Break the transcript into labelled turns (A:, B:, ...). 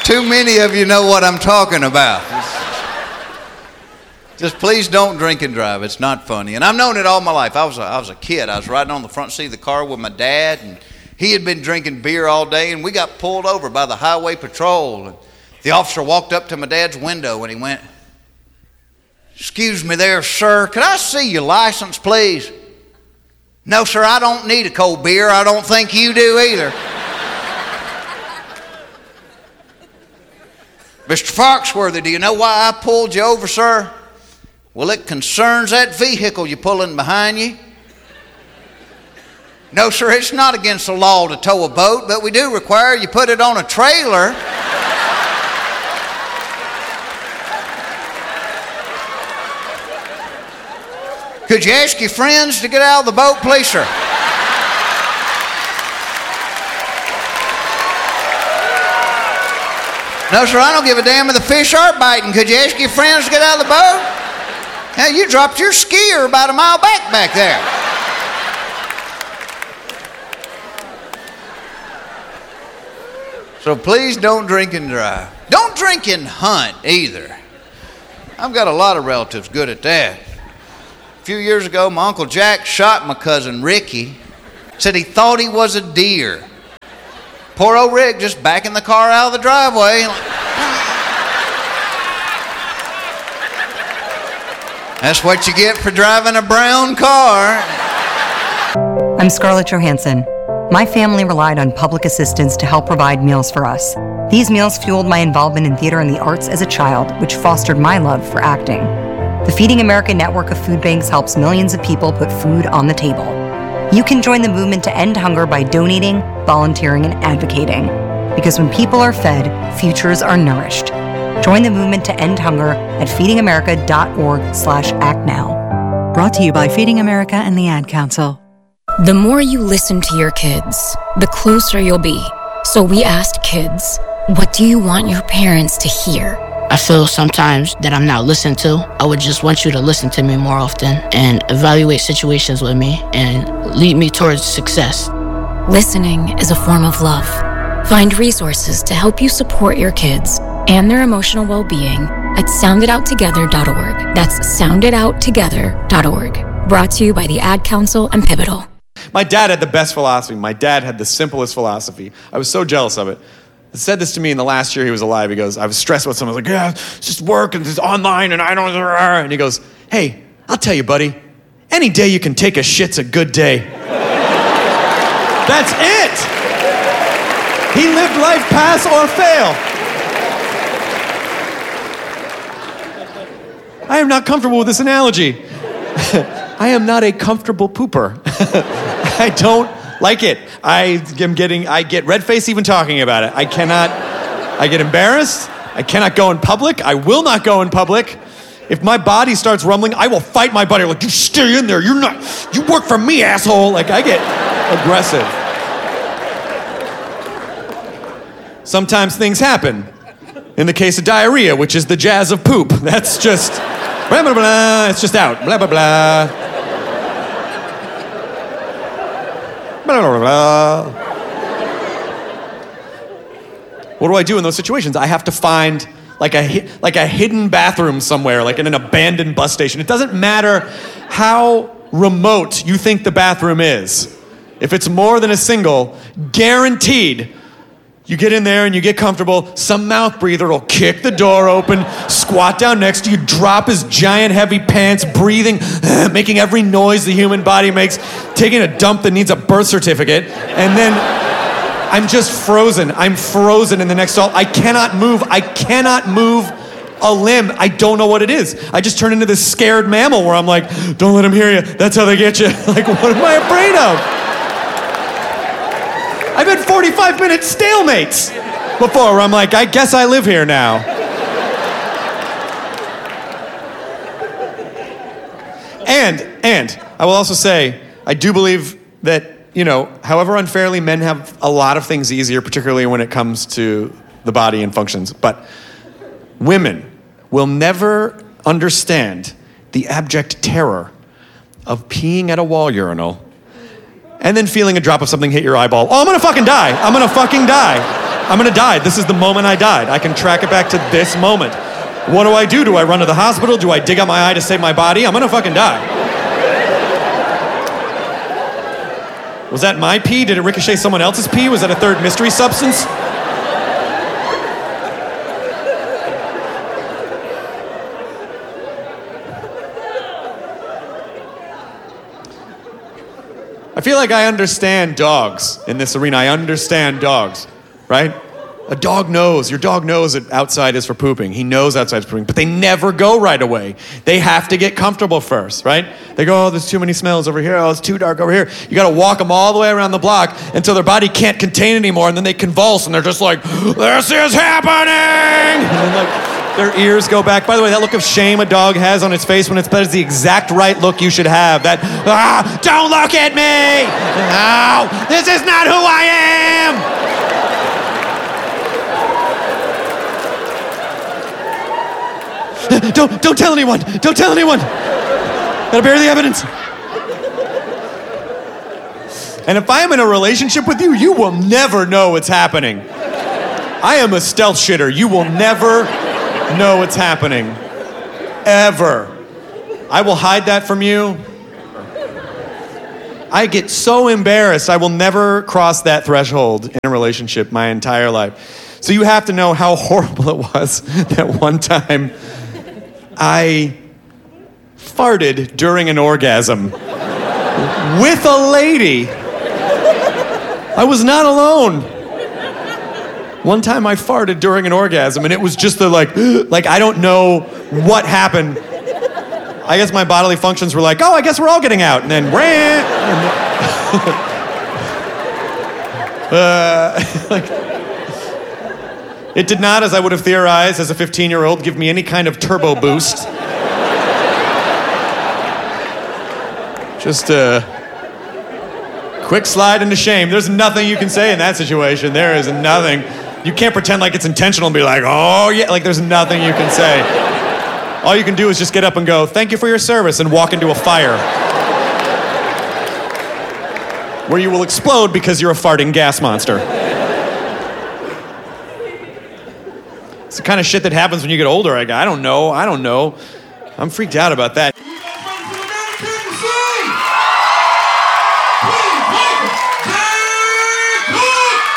A: Too many of you know what I'm talking about. Just please don't drink and drive. It's not funny. And I've known it all my life. I was a kid. I was riding on the front seat of the car with my dad, and he had been drinking beer all day, and we got pulled over by the highway patrol. And the officer walked up to my dad's window, and he went, "Excuse me there, sir. Could I see your license, please?" "No, sir, I don't need a cold beer. I don't think you do either." "Mr. Foxworthy, do you know why I pulled you over, sir?" "Well, it concerns that vehicle you're pulling behind you." "No, sir, it's not against the law to tow a boat, but we do require you put it on a trailer." "Could you ask your friends to get out of the boat, please, sir?" "No, sir, I don't give a damn if the fish are biting. Could you ask your friends to get out of the boat?" "Now, you dropped your skier about a mile back there." So please don't drink and drive. Don't drink and hunt either. I've got a lot of relatives good at that. A few years ago, my Uncle Jack shot my cousin Ricky. Said he thought he was a deer. Poor old Rick just backing the car out of the driveway. That's what you get for driving a brown car.
B: I'm Scarlett Johansson. My family relied on public assistance to help provide meals for us. These meals fueled my involvement in theater and the arts as a child, which fostered my love for acting. The Feeding America network of food banks helps millions of people put food on the table. You can join the movement to end hunger by donating, volunteering, and advocating. Because when people are fed, futures are nourished. Join the movement to end hunger at feedingamerica.org/actnow.
C: Brought to you by Feeding America and the Ad Council.
D: The more you listen to your kids, the closer you'll be. So we asked kids, what do you want your parents to hear?
E: I feel sometimes that I'm not listened to. I would just want you to listen to me more often and evaluate situations with me and lead me towards success.
D: Listening is a form of love. Find resources to help you support your kids and their emotional well-being at sounditouttogether.org. That's sounditouttogether.org. Brought to you by the Ad Council and Pivotal.
F: My dad had the best philosophy. My dad had the simplest philosophy. I was so jealous of it. He said this to me in the last year he was alive. He goes, I was stressed with something. I was like, yeah, it's just work and it's online and I don't... And he goes, hey, I'll tell you, buddy, any day you can take a shit's a good day. That's it. He lived life pass or fail. I am not comfortable with this analogy. I am not a comfortable pooper. I don't like it. I get red face even talking about it. I get embarrassed. I cannot go in public. I will not go in public. If my body starts rumbling, I will fight my body. Like, you stay in there. You work for me, asshole. Like, I get aggressive. Sometimes things happen. In the case of diarrhea, which is the jazz of poop. That's just, blah, blah, blah. It's just out. Blah, blah, blah. Blah, blah, blah. What do I do in those situations? I have to find like a hidden bathroom somewhere, like in an abandoned bus station. It doesn't matter how remote you think the bathroom is. If it's more than a single, guaranteed, you get in there and you get comfortable, some mouth breather will kick the door open, squat down next to you, drop his giant heavy pants, breathing, making every noise the human body makes, taking a dump that needs a birth certificate, and then I'm just frozen. I'm frozen in the next stall. I cannot move a limb. I don't know what it is. I just turn into this scared mammal where I'm like, don't let them hear you. That's how they get you. Like, what am I afraid of? I've had 45-minute stalemates before where I'm like, I guess I live here now. And I will also say, I do believe that, however unfairly men have a lot of things easier, particularly when it comes to the body and functions, but women will never understand the abject terror of peeing at a wall urinal and then feeling a drop of something hit your eyeball. Oh, I'm gonna fucking die. I'm gonna die. This is the moment I died. I can track it back to this moment. What do I do? Do I run to the hospital? Do I dig out my eye to save my body? I'm gonna fucking die. Was that my pee? Did it ricochet someone else's pee? Was that a third mystery substance? I feel like I understand dogs in this arena. I understand dogs, right? A dog knows. Your dog knows that outside is for pooping. He knows outside is for pooping, but they never go right away. They have to get comfortable first, right? They go, oh, there's too many smells over here. Oh, it's too dark over here. You got to walk them all the way around the block until their body can't contain it anymore, and then they convulse, and they're just like, this is happening! And then, like, their ears go back. By the way, that look of shame a dog has on its face when it's bed is the exact right look you should have. That, don't look at me! No, this is not who I am! Don't tell anyone! Don't tell anyone! Gotta bury the evidence. And if I am in a relationship with you, you will never know what's happening. I am a stealth shitter. You will never know what's happening. Ever. I will hide that from you. I get so embarrassed. I will never cross that threshold in a relationship my entire life. So you have to know how horrible it was that one time I farted during an orgasm with a lady. I was not alone. One time I farted during an orgasm, and it was just the like I don't know what happened. I guess my bodily functions were like, oh, I guess we're all getting out, and then ran. It did not, as I would have theorized as a 15-year-old, give me any kind of turbo boost. Just a quick slide into shame. There's nothing you can say in that situation. There is nothing. You can't pretend like it's intentional and be like, oh yeah, like there's nothing you can say. All you can do is just get up and go, thank you for your service, and walk into a fire. Where you will explode because you're a farting gas monster. It's the kind of shit that happens when you get older. I don't know. I'm freaked out about that.